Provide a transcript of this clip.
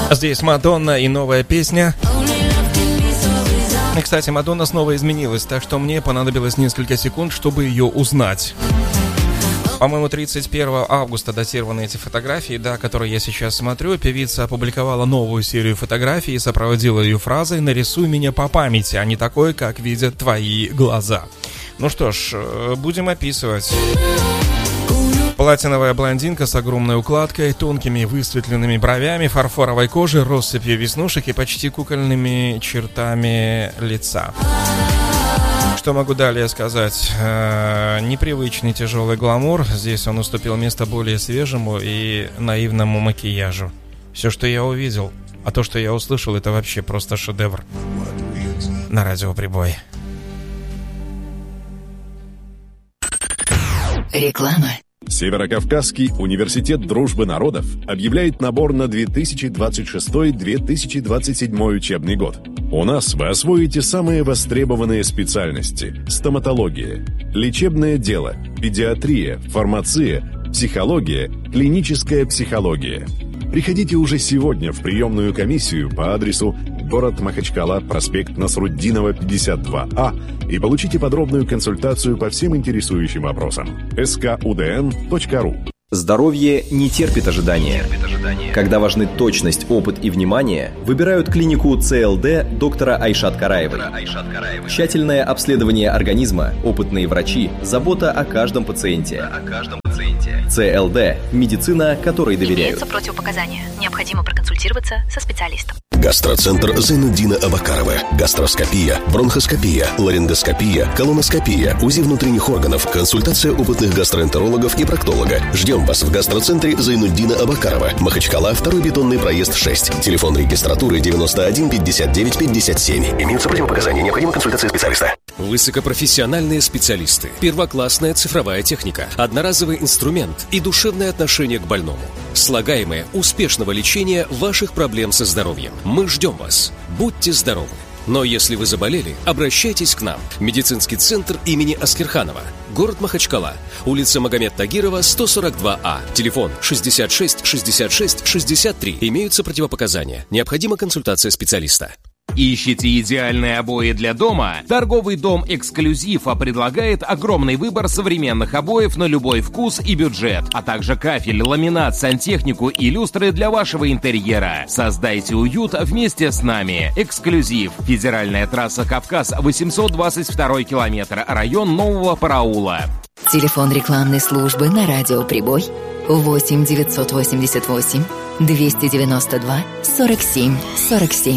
Здесь Мадонна и новая песня. И, кстати, Мадонна снова изменилась, так что мне понадобилось несколько секунд, чтобы ее узнать. По-моему, 31 августа датированы эти фотографии, да, которые я сейчас смотрю. Певица опубликовала новую серию фотографий и сопроводила ее фразой «Нарисуй меня по памяти, а не такой, как видят твои глаза». Ну что ж, будем описывать. Платиновая блондинка с огромной укладкой, тонкими высветленными бровями, фарфоровой кожей, россыпью веснушек и почти кукольными чертами лица. Что могу далее сказать? Непривычный тяжелый гламур. Здесь он уступил место более свежему и наивному макияжу. Все, что я увидел, а то, что я услышал, это вообще просто шедевр. На радио Прибой. Реклама. Северокавказский университет дружбы народов объявляет набор на 2026-2027 учебный год. У нас вы освоите самые востребованные специальности: стоматология, лечебное дело, педиатрия, фармация, психология, клиническая психология. Приходите уже сегодня в приемную комиссию по адресу город Махачкала, проспект Насруддинова, 52А, и получите подробную консультацию по всем интересующим вопросам. skudn.ru. Здоровье не терпит ожидания. Когда важны точность, опыт и внимание, выбирают клинику ЦЛД доктора Айшат Караевой. Тщательное обследование организма, опытные врачи, забота о каждом пациенте. ЦЛД – медицина, которой доверяют. Имеются противопоказания. Необходимо проконсультироваться со специалистом. Гастроцентр Зайнуддина Абакарова. Гастроскопия, бронхоскопия, ларингоскопия, колоноскопия, УЗИ внутренних органов, консультация опытных гастроэнтерологов и проктолога. Ждем вас в гастроцентре Зайнуддина Абакарова. Махачкала, 2-й бетонный проезд 6. Телефон регистратуры 91 59 57. Имеются противопоказания. Необходима консультация специалиста. Высокопрофессиональные специалисты, первоклассная цифровая техника, одноразовый инструмент и душевное отношение к больному. Слагаемое успешного лечения ваших проблем со здоровьем. Мы ждем вас. Будьте здоровы. Но если вы заболели, обращайтесь к нам. Медицинский центр имени Аскерханова. Город Махачкала. Улица Магомед Тагирова, 142А. Телефон 66 66 63. Имеются противопоказания. Необходима консультация специалиста. Ищете идеальные обои для дома? Торговый дом «Эксклюзив» предлагает огромный выбор современных обоев на любой вкус и бюджет, а также кафель, ламинат, сантехнику и люстры для вашего интерьера. Создайте уют вместе с нами. «Эксклюзив». Федеральная трасса «Кавказ», 822 километр, район Нового Параула. Телефон рекламной службы на радио Прибой 8 988 292 47 47.